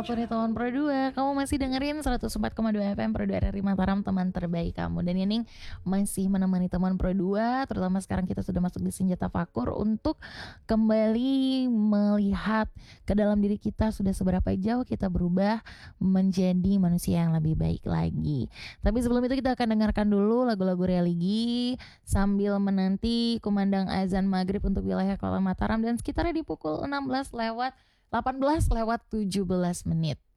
apapun itu teman Pro 2, kamu masih dengerin 104,2 FM Pro 2 RRI Mataram, teman terbaik kamu. Dan Nining masih menemani teman Pro 2, terutama sekarang kita sudah masuk di Senjata Fakur untuk kembali melihat ke dalam diri kita sudah seberapa jauh kita berubah menjadi manusia yang lebih baik lagi. Tapi sebelum itu kita akan dengarkan dulu lagu-lagu religi sambil menanti kumandang azan maghrib untuk wilayah Kota Mataram dan sekitarnya di pukul 18 lewat 17 menit.